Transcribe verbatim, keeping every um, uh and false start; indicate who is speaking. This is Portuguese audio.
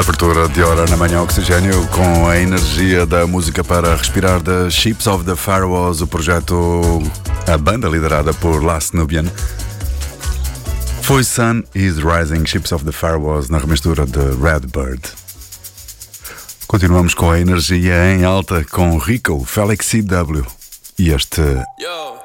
Speaker 1: Abertura de hora na manhã Oxigênio com a energia da música para respirar da Ships of the Pharaohs, o projeto, a banda liderada por Last Nubian. Foi Sun is Rising, Ships of the Pharaohs na remistura de Redbird. Continuamos com a energia em alta com Rico, Felix C W e este